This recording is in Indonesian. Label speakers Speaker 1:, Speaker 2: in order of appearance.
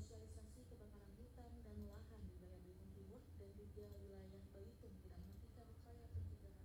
Speaker 1: sosialisasi kebakaran hutan dan lahan di wilayah Belitung Timur dan juga wilayah